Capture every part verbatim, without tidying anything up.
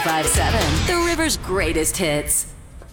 ninety-five point seven, The River's greatest hits.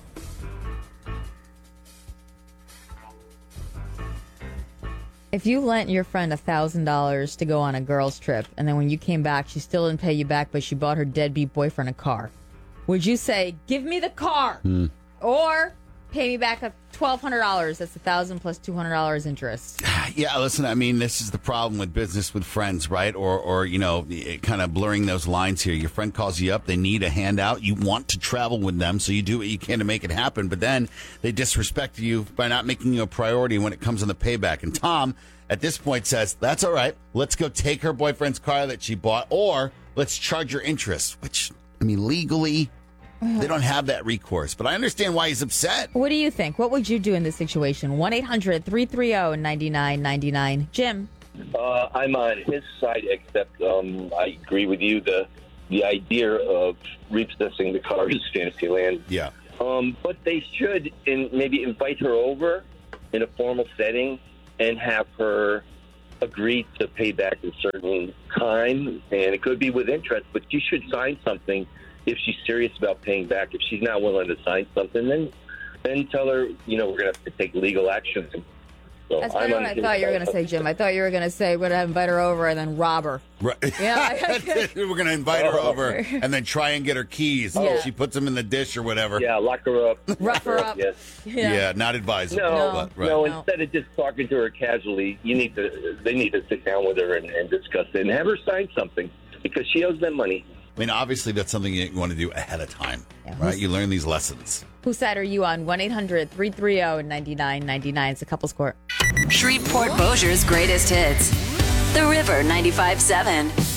If you lent your friend one thousand dollars to go on a girls' trip, and then when you came back, she still didn't pay you back, but she bought her deadbeat boyfriend a car, would you say, give me the car? Hmm. Or pay me back a twelve hundred dollars? That's one thousand dollars plus two hundred dollars interest. Yeah, listen, I mean, this is the problem with business with friends, right? Or, or you know, kind of blurring those lines here. Your friend calls you up. They need a handout. You want to travel with them, so you do what you can to make it happen. But then they disrespect you by not making you a priority when it comes on the payback. And Tom, at this point, says, that's all right. Let's go take her boyfriend's car that she bought, or let's charge her interest, which, I mean, legally, they don't have that recourse. But I understand why he's upset. What do you think? What would you do in this situation? one eight hundred three three zero nine nine nine nine. Jim? Uh, I'm on his side, except um, I agree with you. The the idea of repossessing the car is Fantasyland. Yeah. Um, but they should in, maybe invite her over in a formal setting and have her agree to pay back a certain time. And it could be with interest, but you should sign something if she's serious about paying back. If she's not willing to sign something, then then tell her, you know, we're going to have to take legal action. So That's better than I thought you were going to say, Jim. I thought you were going to say we're going to invite her over and then rob her. Right. Yeah. We're going to invite her Oh. over and then try and get her keys. Yeah. She puts them in the dish or whatever. Yeah, lock her up. Rough her up. Yes. Yeah, Yeah. not advisable. No, but, right. no. No. Instead of just talking to her casually, you need to. They need to sit down with her and, and discuss it and have her sign something because she owes them money. I mean, obviously, that's something you want to do ahead of time, Yeah. right? You learn these lessons. Whose side are you on? one eight hundred three three zero nine nine nine nine. It's a couple's court. Shreveport Bossier's greatest hits. The River ninety-five point seven.